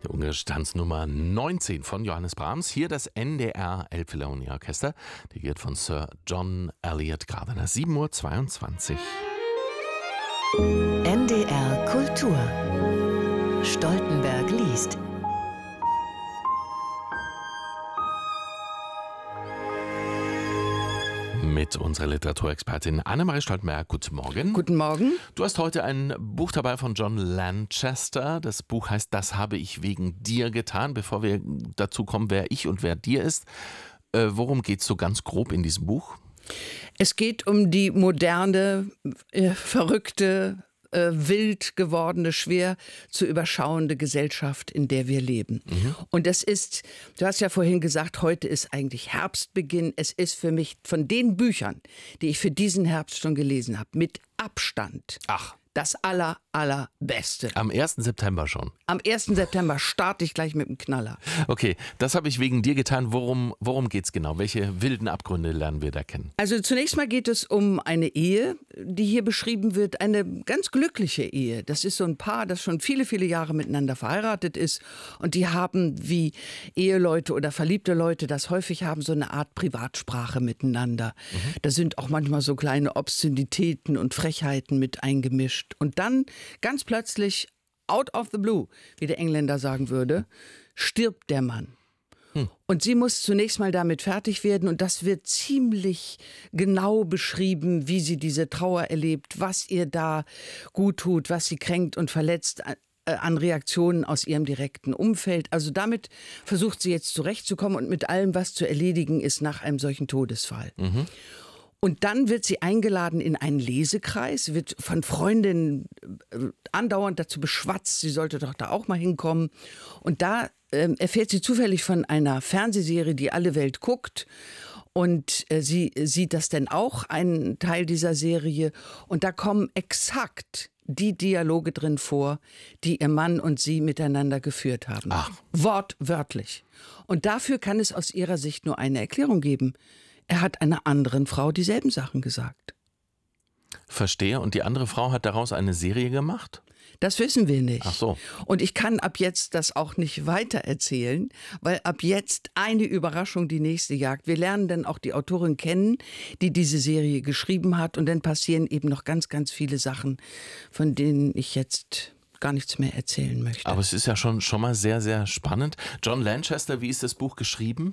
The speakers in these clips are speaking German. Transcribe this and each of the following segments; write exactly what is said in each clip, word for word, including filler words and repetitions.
Ungarische Tanznummer neunzehn von Johannes Brahms. Hier das N D R Elbphilharmonie Orchester, dirigiert von Sir John Eliot Gardiner. sieben Uhr zweiundzwanzig. N D R Kultur. Stoltenberg liest. Mit unserer Literaturexpertin Annemarie Stoltenberg. Guten Morgen. Guten Morgen. Du hast heute ein Buch dabei von John Lanchester. Das Buch heißt Das habe ich wegen dir getan. Bevor wir dazu kommen, wer ich und wer dir ist, äh, worum geht es so ganz grob in diesem Buch? Es geht um die moderne, äh, verrückte, äh, wild gewordene, schwer zu überschauende Gesellschaft, in der wir leben. Mhm. Und das ist, du hast ja vorhin gesagt, heute ist eigentlich Herbstbeginn. Es ist für mich von den Büchern, die ich für diesen Herbst schon gelesen habe, mit Abstand Ach. das aller, allerbeste. Am ersten September schon. Am ersten September starte ich gleich mit dem Knaller. Okay, das habe ich wegen dir getan. Worum, worum geht es genau? Welche wilden Abgründe lernen wir da kennen? Also zunächst mal geht es um eine Ehe, die hier beschrieben wird, eine ganz glückliche Ehe. Das ist so ein Paar, das schon viele, viele Jahre miteinander verheiratet ist und die haben, wie Eheleute oder verliebte Leute das häufig haben, so eine Art Privatsprache miteinander. Mhm. Da sind auch manchmal so kleine Obszönitäten und Frechheiten mit eingemischt. Und dann ganz plötzlich, out of the blue, wie der Engländer sagen würde, stirbt der Mann. Hm. Und sie muss zunächst mal damit fertig werden und das wird ziemlich genau beschrieben, wie sie diese Trauer erlebt, was ihr da gut tut, was sie kränkt und verletzt an Reaktionen aus ihrem direkten Umfeld. Also damit versucht sie jetzt zurechtzukommen und mit allem, was zu erledigen ist nach einem solchen Todesfall. Mhm. Und dann wird sie eingeladen in einen Lesekreis, wird von Freundinnen andauernd dazu beschwatzt, sie sollte doch da auch mal hinkommen. Und da äh, erfährt sie zufällig von einer Fernsehserie, die alle Welt guckt. Und äh, sie sieht das denn auch, einen Teil dieser Serie. Und da kommen exakt die Dialoge drin vor, die ihr Mann und sie miteinander geführt haben. Ach. Wortwörtlich. Und dafür kann es aus ihrer Sicht nur eine Erklärung geben. Er hat einer anderen Frau dieselben Sachen gesagt. Verstehe. Und die andere Frau hat daraus eine Serie gemacht? Das wissen wir nicht. Ach so. Und ich kann ab jetzt das auch nicht weiter erzählen, weil ab jetzt eine Überraschung die nächste jagt. Wir lernen dann auch die Autorin kennen, die diese Serie geschrieben hat. Und dann passieren eben noch ganz, ganz viele Sachen, von denen ich jetzt gar nichts mehr erzählen möchte. Aber es ist ja schon, schon mal sehr, sehr spannend. John Lanchester, wie ist das Buch geschrieben?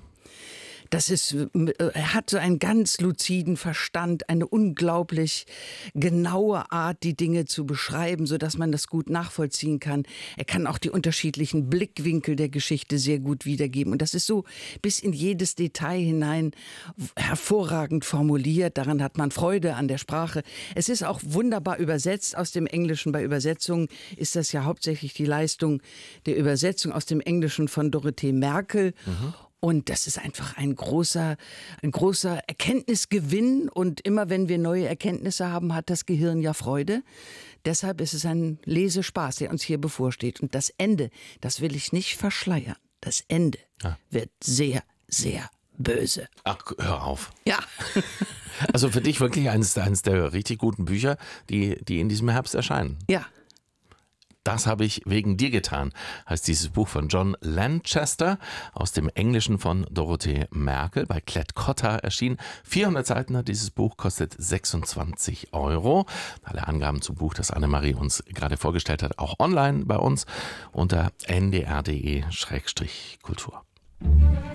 Das ist, er hat so einen ganz luziden Verstand, eine unglaublich genaue Art, die Dinge zu beschreiben, sodass man das gut nachvollziehen kann. Er kann auch die unterschiedlichen Blickwinkel der Geschichte sehr gut wiedergeben. Und das ist so bis in jedes Detail hinein hervorragend formuliert. Daran hat man Freude an der Sprache. Es ist auch wunderbar übersetzt aus dem Englischen. Bei Übersetzungen ist das ja hauptsächlich die Leistung der Übersetzung aus dem Englischen von Dorothee Merkel. Mhm. Und das ist einfach ein großer, ein großer Erkenntnisgewinn. Und immer wenn wir neue Erkenntnisse haben, hat das Gehirn ja Freude. Deshalb ist es ein Lesespaß, der uns hier bevorsteht. Und das Ende, das will ich nicht verschleiern. Das Ende ah. wird sehr, sehr böse. Ach, hör auf. Ja. Also für dich wirklich eines, eines der richtig guten Bücher, die, die in diesem Herbst erscheinen. Ja. Das habe ich wegen dir getan, heißt dieses Buch von John Lanchester, aus dem Englischen von Dorothee Merkel, bei Klett-Cotta erschienen. vierhundert Seiten hat dieses Buch, kostet sechsundzwanzig Euro. Alle Angaben zum Buch, das Annemarie uns gerade vorgestellt hat, auch online bei uns unter n d r punkt d e Schrägstrich Kultur.